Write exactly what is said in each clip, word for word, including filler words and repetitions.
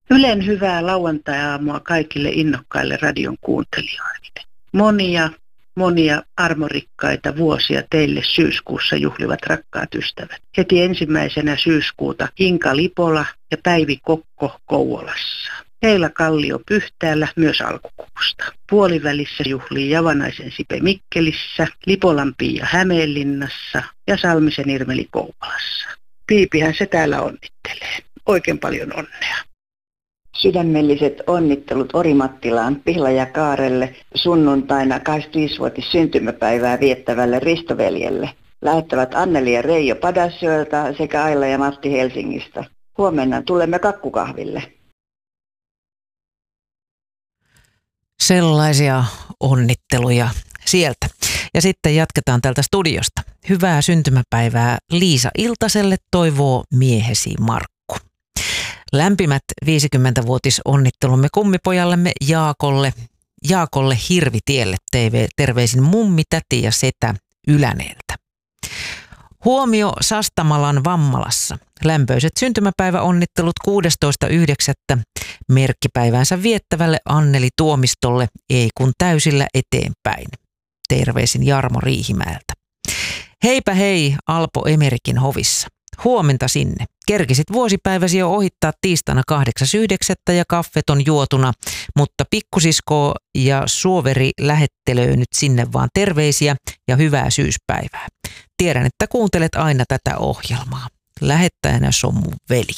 Ylen hyvää lauantai-aamua kaikille innokkaille radion kuuntelijoille. Monia, monia armorikkaita vuosia teille syyskuussa juhlivat rakkaat ystävät. Heti ensimmäisenä syyskuuta Inka Lipola ja Päivi Kokko Kouvolassa. Heillä Kallio Pyhtäällä myös alkukuusta. Puolivälissä juhlii Javanaisen Sipe Mikkelissä, Lipolan Pia Hämeenlinnassa ja Salmisen Irmeli Kouvolassa. Piipihän se täällä onnittelee. Oikein paljon onnea. Sydämelliset onnittelut Orimattilaan, Pihla ja Kaarelle sunnuntaina kaksikymmentäviisivuotis syntymäpäivää viettävälle Ristoveljelle. Lähettävät Anneli ja Reijo Padasjoelta sekä Aila ja Matti Helsingistä. Huomenna tulemme kakkukahville. Sellaisia onnitteluja sieltä. Ja sitten jatketaan täältä studiosta. Hyvää syntymäpäivää Liisa Iltaselle toivoo miehesi Markku. Lämpimät viisikymmenvuotisonnittelumme kummipojallemme Jaakolle, Jaakolle Hirvitielle T V, terveisin mummi, täti ja setä Yläneeltä. Huomio Sastamalan Vammalassa. Lämpöiset syntymäpäiväonnittelut kuudestoista yhdeksättä merkkipäiväänsä viettävälle Anneli Tuomistolle, ei kun täysillä eteenpäin. Terveisin Jarmo Riihimäeltä. Heipä hei Alpo Emerikin hovissa. Huomenta sinne. Kerkisit vuosipäiväsi jo ohittaa tiistaina kahdeksas yhdeksättä ja kaffet on juotuna, mutta pikkusisko ja suoveri lähettelöö nyt sinne vaan terveisiä ja hyvää syyspäivää. Tiedän, että kuuntelet aina tätä ohjelmaa. Lähettäjänä on mun veli.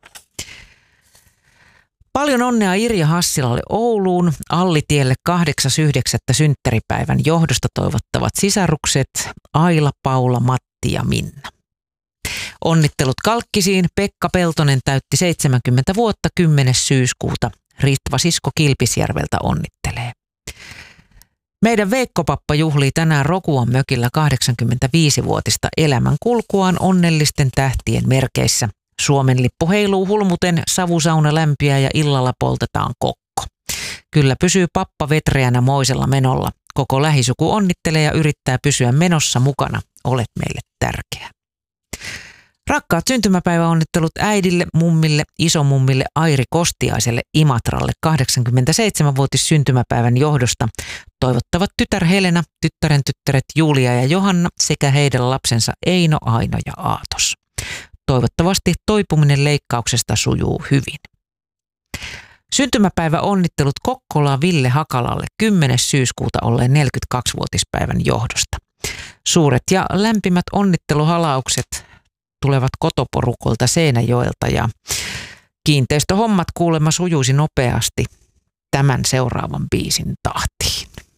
Paljon onnea Irja Hassilalle Ouluun. Allitielle kahdeksas yhdeksättä synttäripäivän johdosta toivottavat sisarukset Aila, Paula, Matti ja Minna. Onnittelut Kalkkisiin. Pekka Peltonen täytti seitsemänkymmentä vuotta kymmenes syyskuuta. Ritva Sisko Kilpisjärveltä onnittelee. Meidän Veikko-pappa juhlii tänään Rokuan mökillä kahdeksankymmentäviisivuotista elämän kulkuaan onnellisten tähtien merkeissä. Suomen lippu heiluu hulmuten, savusauna lämpiää ja illalla poltetaan kokko. Kyllä pysyy pappa vetreänä moisella menolla. Koko lähisuku onnittelee ja yrittää pysyä menossa mukana. Olet meille tärkeä. Rakkaat syntymäpäiväonnittelut äidille, mummille, isomummille Airi Kostiaiselle Imatralle kahdeksankymmentäseitsemänvuotis syntymäpäivän johdosta toivottavat tytär Helena, tyttären tyttäret Julia ja Johanna sekä heidän lapsensa Eino, Aino ja Aatos. Toivottavasti toipuminen leikkauksesta sujuu hyvin. Syntymäpäiväonnittelut Kokkolaan Ville Hakalalle kymmenes syyskuuta olleen neljäkymmentäkaksivuotispäivän johdosta. Suuret ja lämpimät onnitteluhalaukset tulevat kotoporukolta Seinäjoelta ja kiinteistöhommat kuulemma sujuisi nopeasti tämän seuraavan biisin tahtiin.